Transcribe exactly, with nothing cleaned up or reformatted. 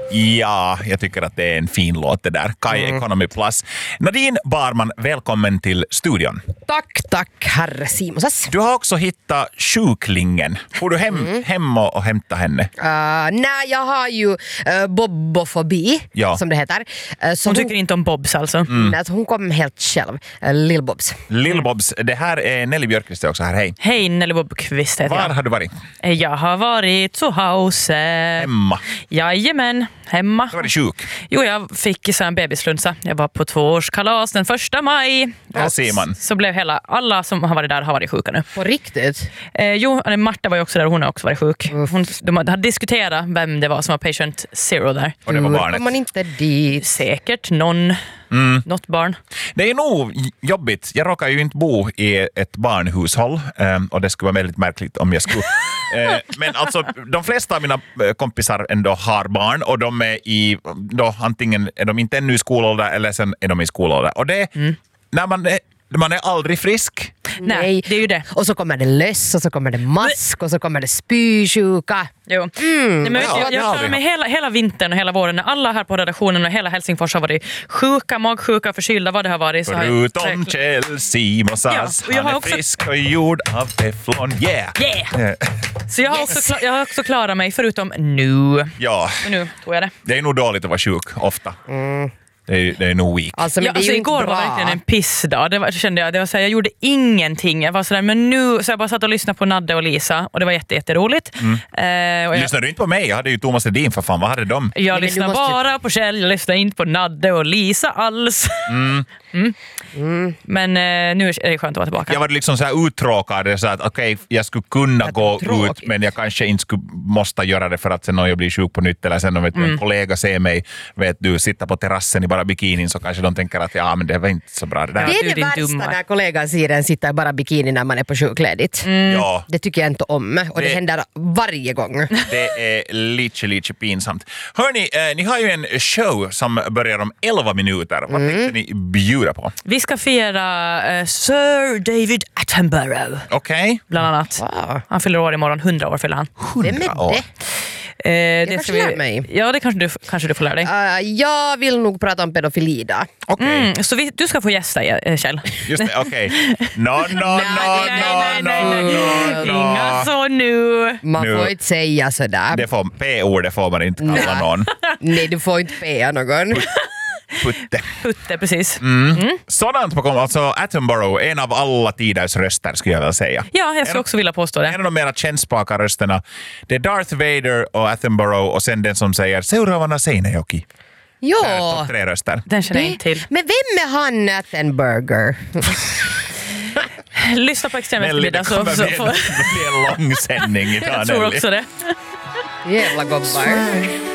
Ja, jag tycker att det är en fin låt det där. Kai mm. Economy Plus. Nadine Barman, välkommen till studion. Tack, tack, herre Simosas. Du har också hittat sjuklingen. Får du hem, mm. hem och, och hämta henne? Uh, nej, jag har ju uh, bobofobi, ja. som det heter. Uh, så hon, hon tycker inte om bobs alltså? Mm. Nej, hon kom helt själv. Uh, Lill-bobs. Lill-bobs. Det här är Nelly Björkqvist också här. Hej. Hej, Nelly Bobqvist heter Var jag. har du varit? Jag har varit så hause. Hemma? Jajamän, hemma. Du var sjuk? Jo, jag fick så en bebisflunsa. Jag var på tvåårskalas den första maj. Där ser man. Så blev hela, alla som har varit där har varit sjuka nu. På riktigt? Eh, jo, Marta var ju också där och hon har också varit sjuk. Hon, de hade diskuterat vem det var som var patient zero där. Och det var barnet. Kommer man inte dit? Säkert någon. Mm. Något barn. Det är nog jobbigt. Jag råkar ju inte bo i ett barnhushåll och det skulle vara väldigt märkligt om jag skulle. Men alltså, de flesta av mina kompisar ändå har barn och de är i, då antingen är de inte ännu i skolålder eller sen är de i skolålder. Och det, mm. när man är, man är aldrig frisk. Nej, det är ju det. Och så kommer det löss och så kommer det mask och så kommer det spysjuka. Jo. Mm. Nej, men ja, jag jag klarar mig hela, hela vintern och hela våren när alla här på redaktionen och hela Helsingfors har varit sjuka, magsjuka, förkylda, vad det har varit. Så Förutom jag... Chelsea Mossas, ja, han är också... frisk och gjord av teflon. Yeah! yeah. Så jag har, yes. också, jag har också klarat mig förutom nu. Ja. Och nu tog jag det. Det är nog dåligt att vara sjuk, ofta. Mm. Det är, det är nog weak. Alltså, men ja, det är alltså, ju igår inte var verkligen en pissdag. Det var, kände jag. Det var så här, jag gjorde ingenting. Jag var så där, men nu så jag bara satt och lyssnade på Nadde och Lisa och det var jätte, jätteroligt. Mm. Eh, och jag, lyssnade du inte på mig? Jag hade ju Thomas Edin för fan. Vad hade de? Jag Nej, lyssnade måste... bara på Kjell. Jag lyssnade inte på Nadde och Lisa alls. Mm. Mm. Mm. Men eh, nu är det skönt att vara tillbaka. Jag var liksom så här uttråkad. Så att okej, okay, jag skulle kunna jag gå ut men jag kanske inte skulle måste göra det för att sen om jag blir sjuk på nytt eller sen om mm. en kollega ser mig, vet du, sitta på terrassen i bara bikinin så kanske de tänker att ja, men det var inte så bra det där. Det är det värsta dumma. När kollegan ser en sitta i bara bikini när man är på sjukledigt. Mm. Ja. Det tycker jag inte om och det, det händer varje gång. Det är lite, lite pinsamt. Hörni, eh, ni har ju en show som börjar om elva minuter. Vad mm. tänkte ni bjuda på? Vi ska fira uh, Sir David Attenborough. Okej. Okay. Bland annat. Wow. Han fyller år imorgon, hundra år fyller han. Vem är det? Eh, jag det kanske vi... lär mig. Ja, det kanske du, kanske du får lära dig. Uh, jag vill nog prata om pedofili då. Okay. Mm, så vi, du ska få gästa, Kjell. Just det, okej. Okay. No, no, no, no, no, no. Inga så nu. Man nu. får inte säga sådär. Det får, P-ord får man inte kalla någon. Nej, du får inte P någon. Putte. Putte, precis. Mm. Mm. Sådant på kom, alltså Attenborough, en av alla tiders röster skulle jag vilja säga. Ja, jag skulle också vilja påstå det. En av de mera kännspaka rösterna, det är Darth Vader och Attenborough och sen den som säger seuraavana Seinäjoki. Ja. Topp tre röster. Den känner jag inte till. Men vem är han Attenburger? Lyssna på Extrem eftermiddag så, så får... Det blir en lång sändning idag. Jag tror också det. Jävla gobbar.